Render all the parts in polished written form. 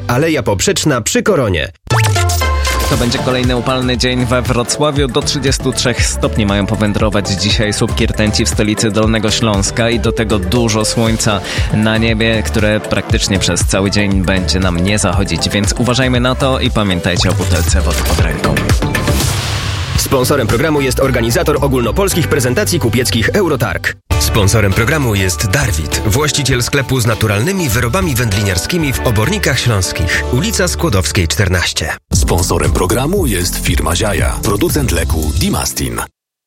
Aleja Poprzeczna przy Koronie. To będzie kolejny upalny dzień we Wrocławiu. Do 33 stopni mają powędrować dzisiaj słupki rtęci w stolicy Dolnego Śląska i do tego dużo słońca na niebie, które praktycznie przez cały dzień będzie nam nie zachodzić, więc uważajmy na to i pamiętajcie o butelce wody pod ręką. Sponsorem programu jest organizator ogólnopolskich prezentacji kupieckich Eurotarg. Sponsorem programu jest Darwit, właściciel sklepu z naturalnymi wyrobami wędliniarskimi w Obornikach Śląskich. Ulica Skłodowskiej 14. Sponsorem programu jest firma Ziaja, producent leku Dimastin.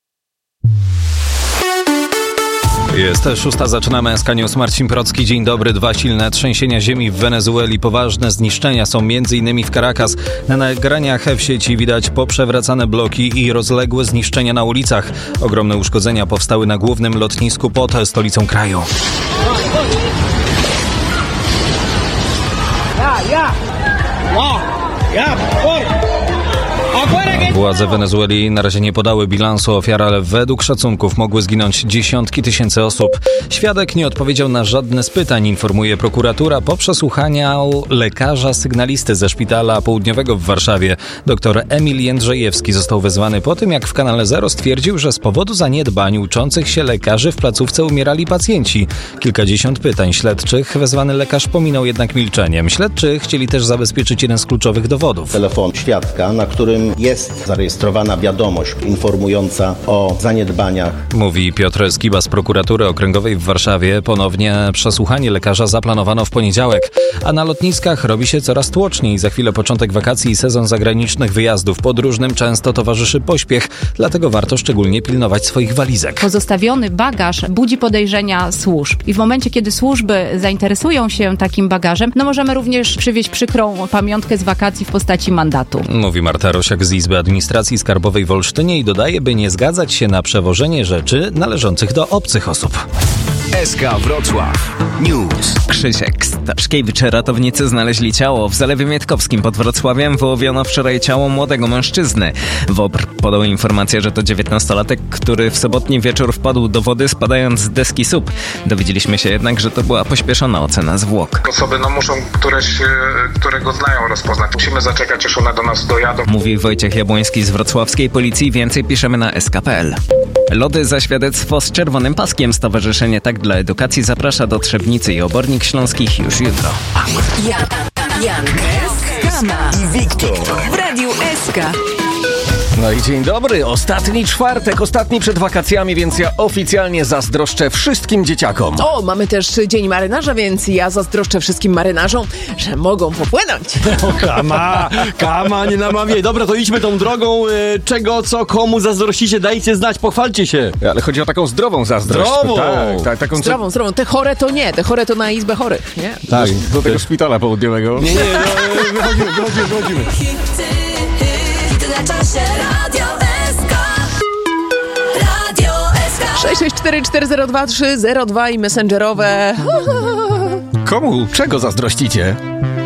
Jest 6, zaczynamy SK News. Marcin Procki, dzień dobry. 2 silne trzęsienia ziemi w Wenezueli. Poważne zniszczenia są m.in. w Caracas. Na nagraniach w sieci widać poprzewracane bloki i rozległe zniszczenia na ulicach. Ogromne uszkodzenia powstały na głównym lotnisku pod stolicą kraju. Władze Wenezueli na razie nie podały bilansu ofiar, ale według szacunków mogły zginąć dziesiątki tysięcy osób. Świadek nie odpowiedział na żadne z pytań, informuje prokuratura po przesłuchaniu lekarza sygnalisty ze szpitala południowego w Warszawie. Dr Emil Jędrzejewski został wezwany po tym, jak w Kanale Zero stwierdził, że z powodu zaniedbań uczących się lekarzy w placówce umierali pacjenci. Kilkadziesiąt pytań śledczych wezwany lekarz pominął jednak milczeniem. Śledczy chcieli też zabezpieczyć jeden z kluczowych dowodów. Telefon świadka, na którym jest zarejestrowana wiadomość informująca o zaniedbaniach. Mówi Piotr Skiba z prokuratury okręgowej w Warszawie. Ponownie przesłuchanie lekarza zaplanowano w poniedziałek, a na lotniskach robi się coraz tłoczniej. Za chwilę początek wakacji i sezon zagranicznych wyjazdów. Podróżnym często towarzyszy pośpiech, dlatego warto szczególnie pilnować swoich walizek. Pozostawiony bagaż budzi podejrzenia służb i w momencie, kiedy służby zainteresują się takim bagażem, możemy również przywieźć przykrą pamiątkę z wakacji w postaci mandatu. Mówi Marta Rosiak z Izby Administracji Skarbowej w Olsztynie i dodaje, by nie zgadzać się na przewożenie rzeczy należących do obcych osób. SK Wrocław News. Krzysiek Staszkiewicz. Ratownicy znaleźli ciało. W Zalewie Mietkowskim pod Wrocławiem wyłowiono wczoraj ciało młodego mężczyzny. WOPR podał informację, że to 19-latek, który w sobotni wieczór wpadł do wody, spadając z deski SUP. Dowiedzieliśmy się jednak, że to była pośpieszona ocena zwłok. Osoby muszą które go znają, rozpoznać. Musimy zaczekać, aż one do nas dojadą. Mówi Wojciech Jabłoński z wrocławskiej policji. Więcej piszemy na sk.pl. Lody za świadectwo z czerwonym paskiem. Stowarzyszenie Tak dla Edukacji zaprasza do Trzebnicy i Obornik Śląskich już jutro. Jan, Kama i Wiktor w Radiu SK. No i dzień dobry, ostatni czwartek, ostatni przed wakacjami, więc ja oficjalnie zazdroszczę wszystkim dzieciakom. O, mamy też Dzień Marynarza, więc ja zazdroszczę wszystkim marynarzom, że mogą popłynąć. Kama, nie namawiaj. Dobra, to idźmy tą drogą. Czego, co, komu zazdrościcie, dajcie znać, pochwalcie się. Ale chodzi o taką zdrową zazdrość. Zdrową! Tak, taką Zdrową. Te chore to nie, te chore to na izbę chorych, nie? Tak, do tego szpitala południowego. Nie, wychodzimy. Na czasie Radio SK. Radio SK. 664402302 i messengerowe. Komu czego zazdrościcie?